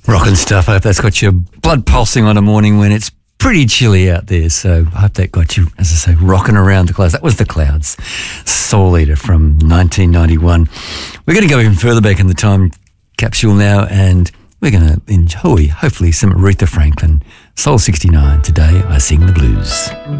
Rockin' stuff. I hope that's got your blood pulsing on a morning when it's pretty chilly out there. So I hope that got you, as I say, rocking around the clouds. That was The Clouds, Soul Eater from 1991. We're going to go even further back in the time capsule now, and we're going to enjoy, hopefully, some Aretha Franklin. Soul 69. Today I Sing the Blues.